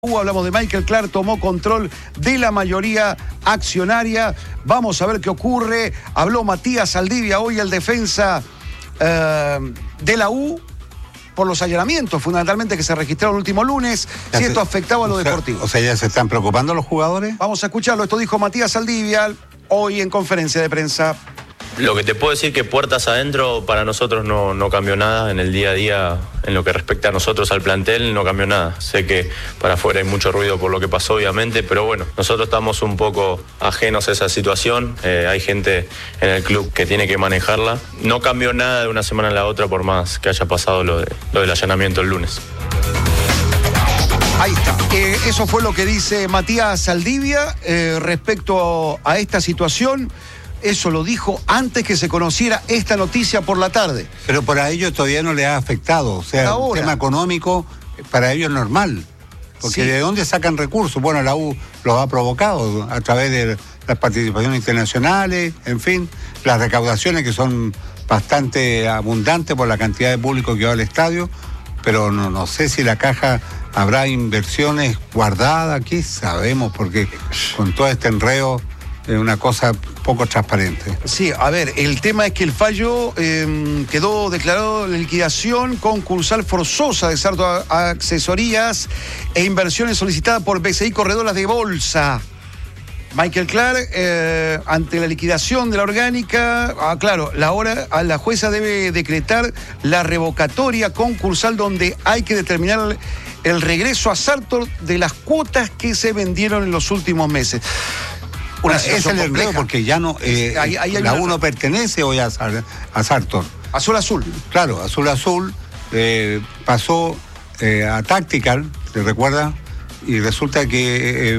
Hablamos de Michael Clark, tomó control de la mayoría accionaria. Vamos a ver qué ocurre. Habló Matías Saldivia, hoy el defensa de la U, por los allanamientos fundamentalmente que se registraron el último lunes, si esto afectaba a lo deportivo. O sea, ¿ya se están preocupando los jugadores? Vamos a escucharlo. Esto dijo Matías Saldivia hoy en conferencia de prensa. Lo que te puedo decir que puertas adentro para nosotros no cambió nada en el día a día, en lo que respecta a nosotros, al plantel, no cambió nada. Sé que para afuera hay mucho ruido por lo que pasó, obviamente, pero bueno, nosotros estamos un poco ajenos a esa situación. Hay gente en el club que tiene que manejarla. No cambió nada de una semana a la otra, por más que haya pasado lo del allanamiento el lunes. Ahí está. Eso fue lo que dice Matías Saldivia respecto a esta situación. Eso lo dijo antes que se conociera esta noticia por la tarde. Pero para ellos todavía no les ha afectado. O sea, el tema económico para ellos es normal. Porque sí. ¿De dónde sacan recursos? Bueno, la U los ha provocado a través de las participaciones internacionales, en fin, las recaudaciones que son bastante abundantes por la cantidad de público que va al estadio. Pero no sé si la caja habrá inversiones guardadas aquí, sabemos, porque con todo este enredo es una cosa poco transparente. Sí, a ver, el tema es que el fallo quedó declarado de liquidación concursal forzosa de Sarto Asesorías e inversiones solicitadas por BCI Corredoras de Bolsa. Michael Clark, ante la liquidación de la orgánica, claro, la jueza debe decretar la revocatoria concursal donde hay que determinar el regreso a Sartor de las cuotas que se vendieron en los últimos meses. Es el enredo porque ya no, la U no pertenece hoy a Sartor. Azul Azul. Claro, Azul Azul pasó a Tactical, ¿te recuerdas? Y resulta que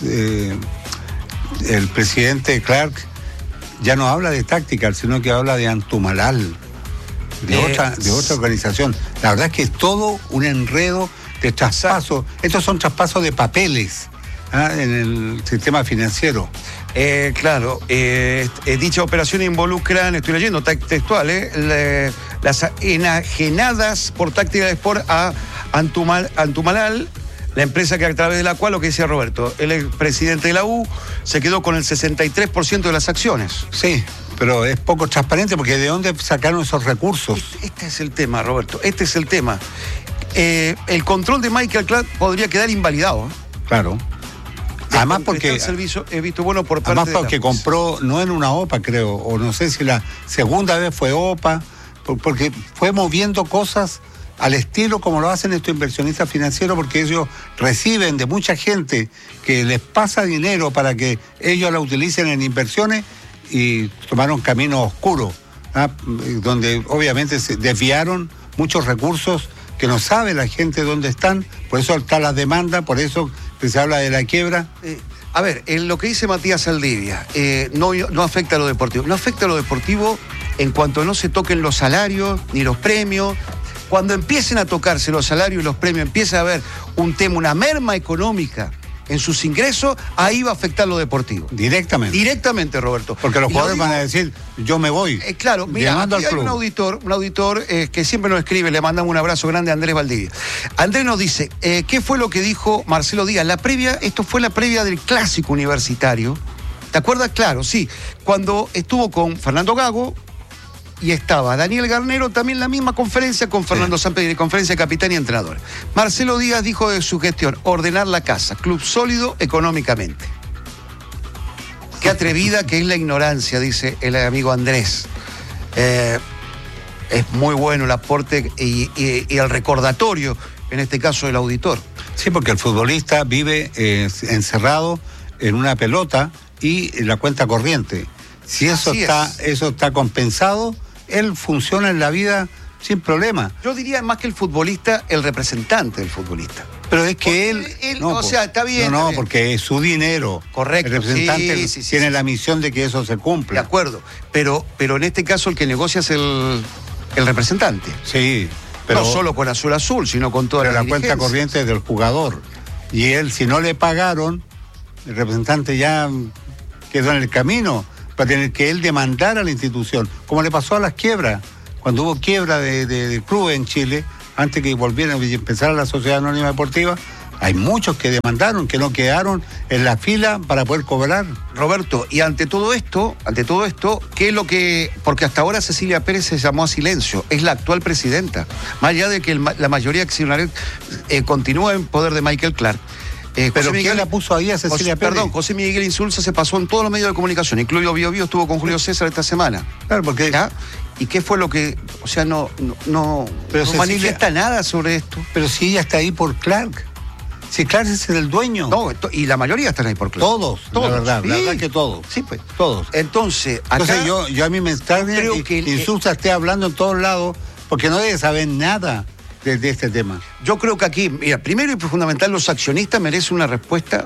el presidente Clark ya no habla de Tactical, sino que habla de Antumalal, de otra organización. La verdad es que es todo un enredo de traspasos. Estos son traspasos de papeles en el sistema financiero. Claro, dicha operación involucra, estoy leyendo textual, las enajenadas por Tactical Sport a Antumalal, la empresa que a través de la cual, lo que decía Roberto, el expresidente de la U se quedó con el 63% de las acciones. Sí, pero es poco transparente porque ¿de dónde sacaron esos recursos? Este es el tema, Roberto, este es el tema. El control de Michael Clark podría quedar invalidado. Claro. Además porque el servicio he visto bueno por parte además porque compró no en una OPA, creo, o no sé si la segunda vez fue OPA, porque fue moviendo cosas al estilo como lo hacen estos inversionistas financieros, porque ellos reciben de mucha gente que les pasa dinero para que ellos la utilicen en inversiones y tomaron caminos oscuros, donde obviamente se desviaron muchos recursos que no sabe la gente dónde están, por eso está la demanda, por eso que se habla de la quiebra. A ver, lo que dice Matías Saldivia, no afecta a lo deportivo. No afecta a lo deportivo en cuanto no se toquen los salarios ni los premios. Cuando empiecen a tocarse los salarios y los premios, empieza a haber un tema, una merma económica en sus ingresos, ahí va a afectar lo deportivo. Directamente. Directamente, Roberto. Porque los jugadores van a decir, yo me voy. Claro, mira, aquí hay un auditor que siempre nos escribe, le mandamos un abrazo grande a Andrés Valdivia. Andrés nos dice, ¿qué fue lo que dijo Marcelo Díaz? Esto fue la previa del clásico universitario. ¿Te acuerdas? Claro, sí. Cuando estuvo con Fernando Gago y estaba Daniel Garnero, también la misma conferencia con Fernando Sampedri, conferencia de capitán y entrenador. Marcelo Díaz dijo de su gestión, ordenar la casa, club sólido económicamente. Qué atrevida que es la ignorancia, dice el amigo Andrés. Es muy bueno el aporte y el recordatorio, en este caso del auditor. Sí, porque el futbolista vive encerrado en una pelota y la cuenta corriente. Si eso está compensado, él funciona en la vida sin problema. Yo diría más que el futbolista, el representante del futbolista. Pero es que está bien. No, porque es su dinero. Correcto. El representante tiene la misión de que eso se cumpla. De acuerdo. Pero en este caso el que negocia es el representante. Sí. Pero, no solo con Azul Azul, sino con toda la cuenta corriente es del jugador. Y él, si no le pagaron, el representante ya quedó en el camino. Va a tener que él demandar a la institución, como le pasó a las quiebras. Cuando hubo quiebra de clubes en Chile, antes que volvieran y empezara la Sociedad Anónima Deportiva, Hay muchos que demandaron, que no quedaron en la fila para poder cobrar. Roberto, y ante todo esto, ¿qué es lo que...? Porque hasta ahora Cecilia Pérez se llamó a silencio, es la actual presidenta. Más allá de que la mayoría accionaria continúa en poder de Michael Clark. ¿Pero quién la puso ahí a Cecilia Pérez? Perdón, José Miguel Insulza se pasó en todos los medios de comunicación, incluido Bio Bio, estuvo con Julio César esta semana. Claro, porque... ¿Ya? ¿Y qué fue lo que...? O sea, no manifiesta nada sobre esto. Pero si ella está ahí por Clark. Si Clark es el dueño. No, y la mayoría están ahí por Clark. Todos, la verdad que todos. Sí, pues. Todos. Entonces, acá... yo a mí me extraña que Insulza esté hablando en todos lados, porque no debe saber nada de este tema. Yo creo que aquí, mira, primero y fundamental, los accionistas merecen una respuesta,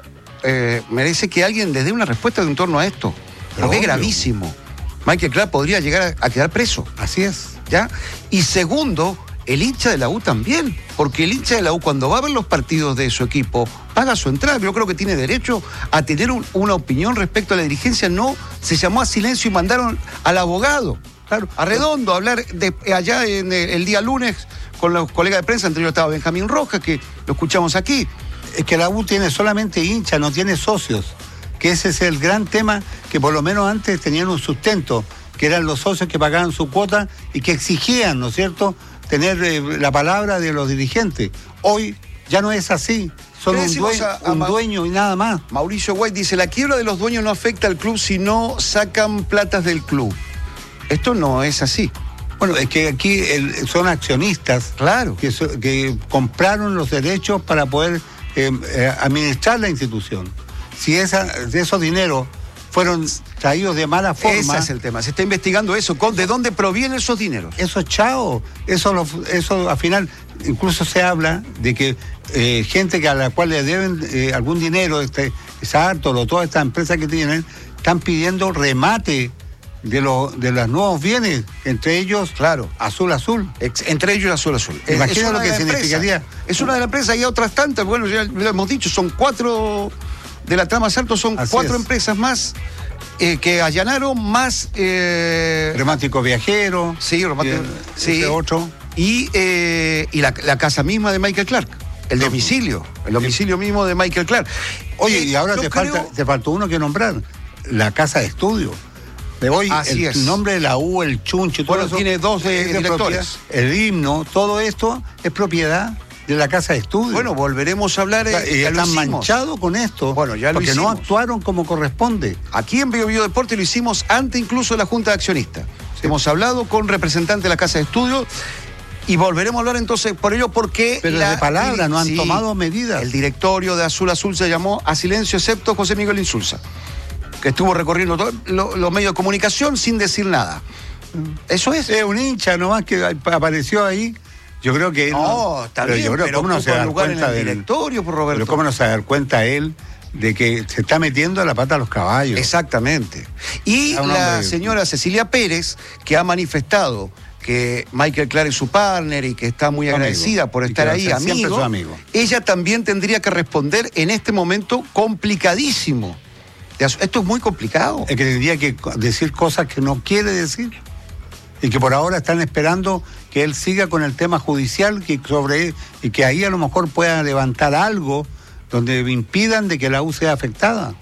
merece que alguien les dé una respuesta en torno a esto, porque es gravísimo. Michael Clark podría llegar a quedar preso. Así es. ¿Ya? Y segundo, el hincha de la U también, porque el hincha de la U cuando va a ver los partidos de su equipo, paga su entrada. Yo creo que tiene derecho a tener una opinión respecto a la dirigencia. No, se llamó a silencio y mandaron al abogado, claro, a Redondo, a hablar allá en el día lunes con los colegas de prensa. Entre ellos estaba Benjamín Rojas, que lo escuchamos aquí. Es que la U tiene solamente hincha, no tiene socios, que ese es el gran tema, que por lo menos antes tenían un sustento, que eran los socios que pagaban su cuota y que exigían, ¿no es cierto?, tener la palabra de los dirigentes. Hoy ya no es así, son un dueño y nada más. Mauricio White dice, la quiebra de los dueños no afecta al club si no sacan platas del club. Esto no es así. Bueno, es que aquí son accionistas, claro, que compraron los derechos para poder administrar la institución. Si esos dineros fueron traídos de mala forma... Ese es el tema, se está investigando eso, ¿de dónde provienen esos dineros? Eso es chao, eso al final, incluso se habla de que gente a la cual le deben algún dinero, Sartor, todas estas empresas que tienen, están pidiendo remate de los nuevos bienes, entre ellos, claro, Azul. Entre ellos Azul. Imagina lo que significaría. Es una de las empresas, y hay otras tantas, bueno, ya lo hemos dicho, son 4 de la trama Sarto, son así 4 empresas más que allanaron, más... Remático Viajero. Sí, sí. Otro. Y la casa misma de Michael Clark, el domicilio mismo de Michael Clark. Oye, y ahora te faltó uno que nombrar, la casa de estudio. De hoy, el nombre de la U, el chunche, todo eso. Tiene 2 directores. El himno, todo esto es propiedad de la casa de estudio. Bueno, volveremos a hablar. Y están manchados con esto. Bueno, ya lo porque hicimos. No actuaron como corresponde. Aquí en Bio Bio Deporte lo hicimos antes incluso de la Junta de Accionistas. Sí. Hemos hablado con representantes de la casa de estudio y volveremos a hablar entonces por ello porque... Pero de palabra, no han tomado medidas. El directorio de Azul se llamó a silencio, excepto José Miguel Insulza, que estuvo recorriendo todos los medios de comunicación sin decir nada. Eso es. Es un hincha nomás que apareció ahí. Yo creo que... está bien, pero ¿cómo no se da cuenta del directorio, por Roberto? Pero ¿cómo no se da cuenta él de que se está metiendo la pata a los caballos? Exactamente. Y la señora Cecilia Pérez, que ha manifestado que Michael Clark es su partner y que está muy agradecida por estar ahí, amigo, ella también tendría que responder en este momento complicadísimo. Esto es muy complicado. Es que tendría que decir cosas que no quiere decir y que por ahora están esperando que él siga con el tema judicial y que ahí a lo mejor pueda levantar algo donde impidan de que la U sea afectada.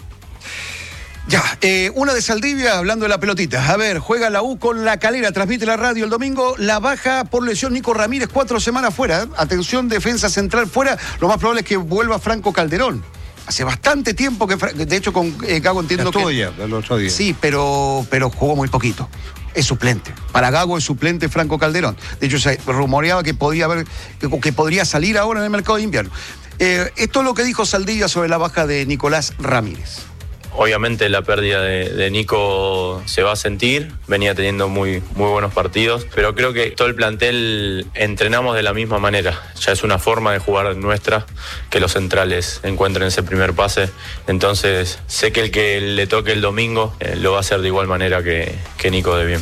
Ya, una de Saldivia, hablando de la pelotita. A ver, juega la U con La Calera, transmite la radio el domingo. La baja por lesión Nico Ramírez, 4 semanas fuera. Atención, defensa central fuera. Lo más probable es que vuelva Franco Calderón. Hace bastante tiempo que, de hecho, con Gago entiendo que... ya, el otro día. Sí, pero jugó muy poquito. Es suplente. Para Gago es suplente Franco Calderón. De hecho, se rumoreaba que podría salir ahora en el mercado de invierno. Esto es lo que dijo Saldivia sobre la baja de Nicolás Ramírez. Obviamente la pérdida de Nico se va a sentir, venía teniendo muy buenos partidos, pero creo que todo el plantel entrenamos de la misma manera. Ya es una forma de jugar nuestra, que los centrales encuentren ese primer pase. Entonces sé que el que le toque el domingo lo va a hacer de igual manera que Nico de bien.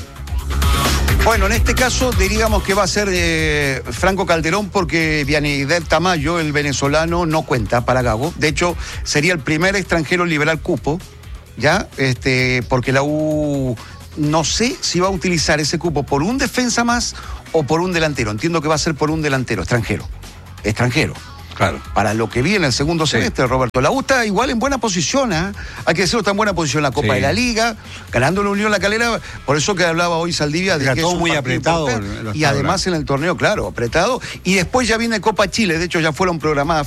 Bueno, en este caso diríamos que va a ser Franco Calderón porque Vianidel Tamayo, el venezolano, no cuenta para Gago. De hecho, sería el primer extranjero en liberar cupo, ¿ya? Porque la U no sé si va a utilizar ese cupo por un defensa más o por un delantero. Entiendo que va a ser por un delantero extranjero. Claro. Para lo que viene el segundo semestre, Roberto. La U está igual en buena posición, ¿eh? Hay que decirlo, está en buena posición la Copa de la Liga, ganando la Unión La Calera, por eso que hablaba hoy Saldivia de que todo es un muy apretado. Y además en el torneo, claro, apretado. Y después ya viene Copa Chile, de hecho ya fueron programadas